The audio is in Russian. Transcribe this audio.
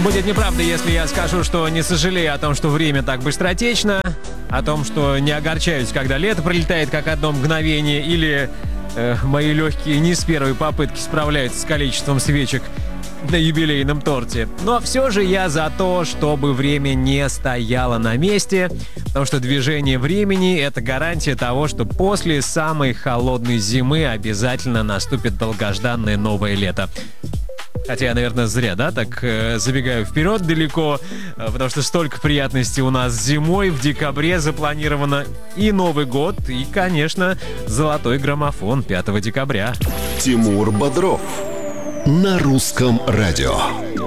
Будет неправда, если я скажу, что не сожалею о том, что время так быстротечно, о том, что не огорчаюсь, когда лето пролетает как одно мгновение, или мои легкие не с первой попытки справляются с количеством свечек на юбилейном торте. Но все же я за то, чтобы время не стояло на месте, потому что движение времени — это гарантия того, что после самой холодной зимы обязательно наступит долгожданное новое лето. Хотя я, наверное, зря, так забегаю вперед далеко, потому что столько приятностей у нас зимой, в декабре запланировано и Новый год, и, конечно, золотой граммофон 5 декабря. Тимур Бодров на Русском радио.